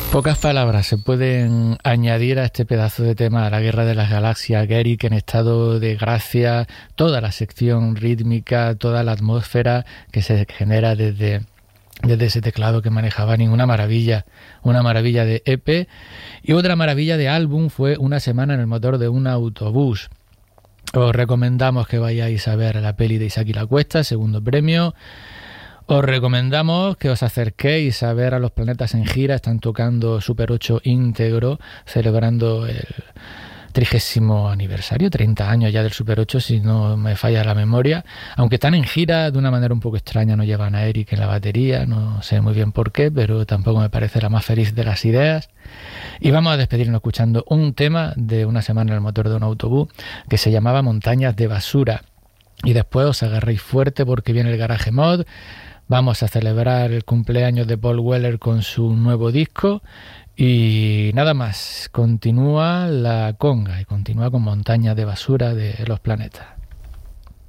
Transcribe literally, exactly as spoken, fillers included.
Pocas palabras se pueden añadir a este pedazo de tema, a la Guerra de las Galaxias. Eric en estado de gracia, toda la sección rítmica, toda la atmósfera que se genera desde, desde ese teclado que manejaba, ninguna maravilla, una maravilla de E P. Y otra maravilla de álbum fue Una semana en el motor de un autobús. Os recomendamos que vayáis a ver la peli de Isaac y la Cuesta, segundo premio. Os recomendamos que os acerquéis a ver a Los Planetas en gira. Están tocando Super ocho íntegro, celebrando el trigésimo aniversario, treinta años ya del Super ocho, si no me falla la memoria. Aunque están en gira de una manera un poco extraña, no llevan a Eric en la batería, no sé muy bien por qué, pero tampoco me parece la más feliz de las ideas. Y vamos a despedirnos escuchando un tema de Una semana en el motor de un autobús que se llamaba Montañas de basura. Y después os agarréis fuerte porque viene el Garage Mod. Vamos a celebrar el cumpleaños de Paul Weller con su nuevo disco y nada más. Continúa la conga y continúa con Montañas de basura de Los Planetas.